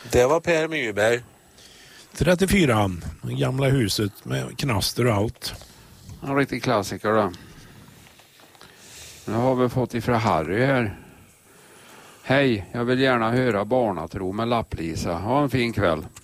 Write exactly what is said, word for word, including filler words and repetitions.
Det var Per Myrberg. trettiofyra, gamla huset med knaster och allt. En riktig klassiker då. Nu har vi fått ifrån Harry här. Hej, jag vill gärna höra Barnatro med Lapplisa. Ha en fin kväll.